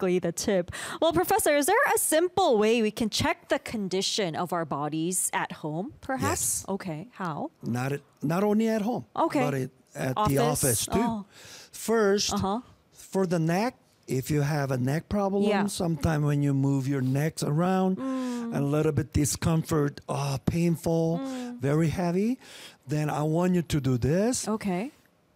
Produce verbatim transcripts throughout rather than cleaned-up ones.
basically the tip. Well, Professor, is there a simple way we can check the condition of our bodies at home, perhaps? Yes. Okay, how? Not at, not only at home, Okay. but it, at Office? the office too. Oh. First, Uh-huh. for the neck, if you have a neck problem, Yeah. sometime when you move your necks around, Mm. a little bit discomfort, oh, painful, Mm. very heavy, then I want you to do this. Okay.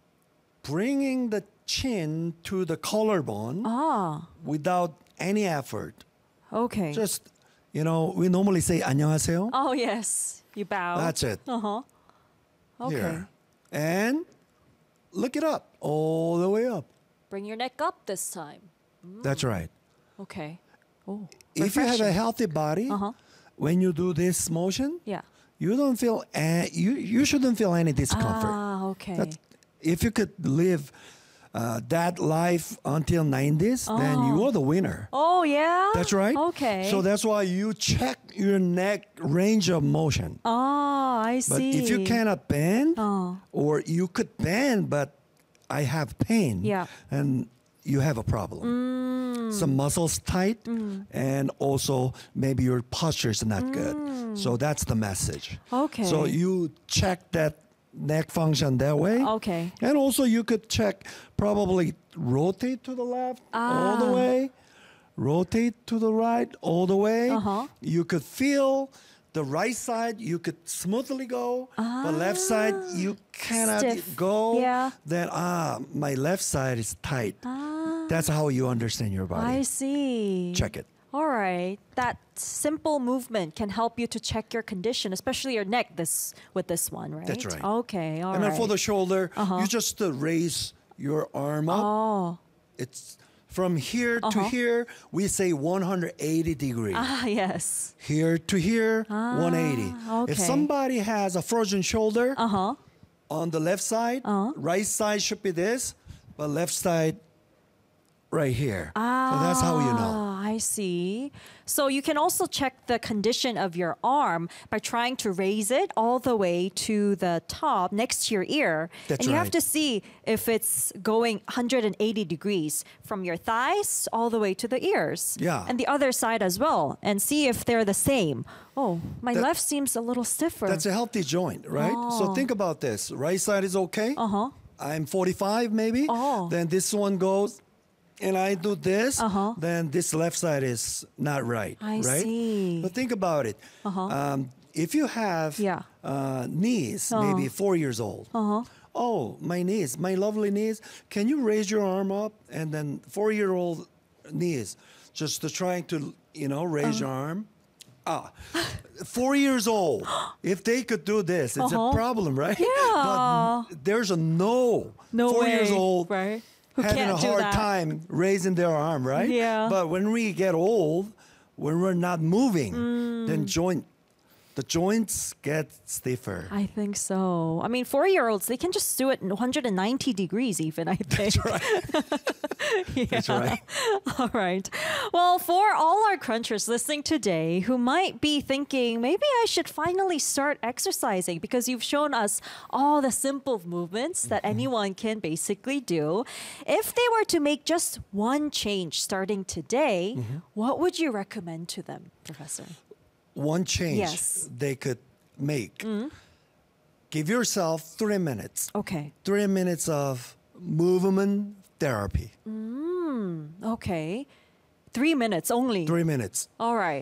Bringing the chin to the collarbone Ah, without any effort. okay. Just, you know, we normally say 안녕하세요. oh, yes. You bow. That's it. Uh-huh. Okay. Here. And look it up, all the way up. Bring your neck up this time. That's right. Okay. Oh, If you have a refreshing. healthy body, Uh-huh. when you do this motion, Yeah. you don't feel a- you you shouldn't feel any discomfort. Ah, okay. That's, if you could live uh, that life until nineties, then you are the winner. oh, yeah? That's right. Okay. So that's why you check your neck range of motion. Oh, I But see. if you cannot bend, Oh. or you could bend, but I have pain, Yeah. and you have a problem. Mm. Some muscles tight, and also maybe your posture is not good. So that's the message. Mm. Okay. So you check that neck function that way. Okay. And also you could check, probably rotate to the left all the Ah. way, rotate to the right all the way. Uh-huh. You could feel the right side, you could smoothly go. The left side, you cannot Ah. Stiff. go. Yeah. Then, ah, my left side is tight. Ah, That's how you understand your body. I see. Check it. All right. That simple movement can help you to check your condition, especially your neck this with this one, right? That's right. Okay. All right. And then for the shoulder, Uh-huh. you just uh, raise your arm up. Oh. It's from here to Uh-huh. here, we say one hundred eighty degrees. Ah, yes. Here to here, one hundred eighty. okay. If somebody has a frozen shoulder Uh-huh. on the left side, Uh-huh. right side should be this, but left side right here. So that's how you know. Ah, I see. So you can also check the condition of your arm by trying to raise it all the way to the top next to your ear. That's and you have right. to see if it's going one hundred eighty degrees from your thighs all the way to the ears. Yeah. And the other side as well, and see if they're the same. Oh, my That- left seems a little stiffer. That's a healthy joint, right? So Oh. think about this. Right side is okay. Uh-huh. I'm forty-five maybe. Oh. Then this one goes and I do this, Uh-huh. then this left side is not right. I right? see. But think about it. Uh-huh. Um, if you have Yeah. uh, niece, Uh-huh. maybe four years old. Uh-huh. Oh, my niece, my lovely niece, can you raise your arm up? And then four-year-old niece, just to trying to, you know, raise Uh-huh. your arm. Ah, four years old. If they could do this, it's Uh-huh. a problem, right? Yeah. But there's a no. No four way. years old Right. Who having can't a do hard that. time raising their arm, right? Yeah. But when we get old, when we're not moving, Mm. then joint, the joints get stiffer. I think so. I mean, four-year-olds, they can just do it in one hundred ninety degrees even, I think. That's right. That's right. All right. Well, for all our crunchers listening today who might be thinking, maybe I should finally start exercising because you've shown us all the simple movements that Mm-hmm. anyone can basically do. If they were to make just one change starting today, Mm-hmm. what would you recommend to them, Professor? One change Yes. Mm-hmm. they could make. Give yourself three minutes. Okay. Three minutes of movement therapy. Okay. Three minutes only. Three minutes. All right.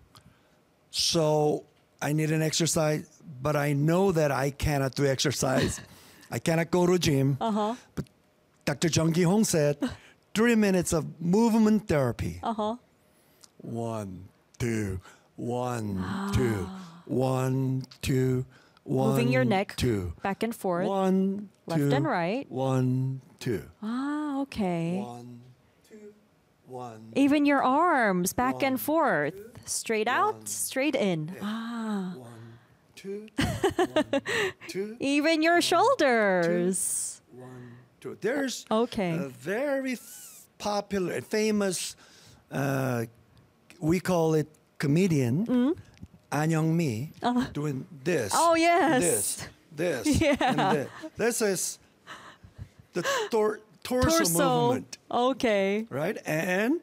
So I need an exercise, but I know that I cannot do exercise. I cannot go to gym. Uh-huh. But Doctor Jung Ki Hong said, three minutes of movement therapy. Uh-huh. One, two, one, two, one, two, one, Moving your neck two. back and forth. One, Left two, and right. One, two. Ah, okay. One, two, one. Even your arms back One, and forth. Straight out, one. straight in. Ah. One, two, one, two, Even your shoulders. one, two. There's Okay. a very f- popular, famous, uh, we call it comedian, An Young-mi, doing this. Mm-hmm. Oh, yes. This, this, Yeah. and this. This is the tor- torso, Torso. movement, Okay. right? And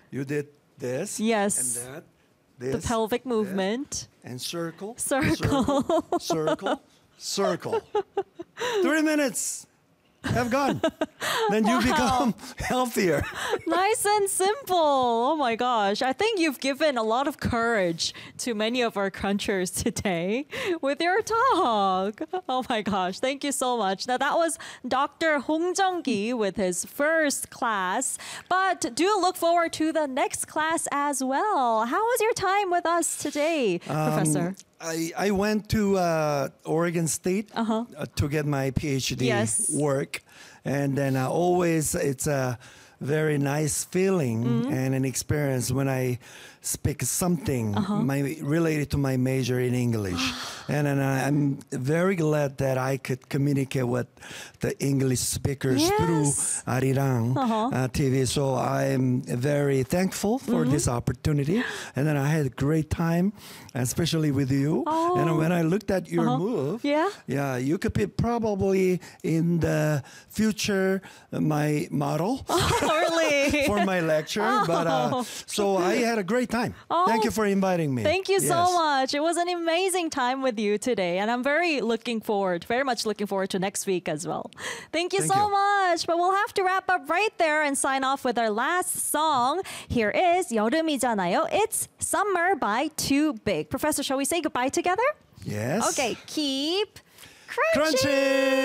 You did this. Yes. And that. The This. pelvic that, movement. And circle. Circle. Circle. Circle. Circle. Three minutes have gone. Then you become healthier. Nice and simple. Oh my gosh. I think you've given a lot of courage to many of our crunchers today with your talk. Oh my gosh. Thank you so much. Now that was Doctor Hong Jung-gi with his first class. But do look forward to the next class as well. How was your time with us today, Professor? I, I went to uh, Oregon State uh-huh. uh, to get my PhD Yes. work. And then uh, always it's a very nice feeling Mm-hmm. and an experience when I speak something Uh-huh. my, related to my major in English. and then I, I'm very glad that I could communicate with the English speakers Yes. through Arirang Uh-huh. uh, T V. So I'm very thankful for Mm-hmm. this opportunity. And then I had a great time, especially with you. Oh. And when I looked at your Uh-huh. move, Yeah? yeah, you could be probably in the future uh, my model Really? for my lecture. But uh, so I had a great time. Thank you for inviting me. Thank you so Yes. much. It was an amazing time with you today. And I'm very looking forward, very much looking forward to next week as well. Thank you Thank so you. much. But we'll have to wrap up right there and sign off with our last song. Here is 여름이잖아요. It's Summer by Too Big. Professor, shall we say goodbye together? Yes. Okay, keep crunching. Crunchy.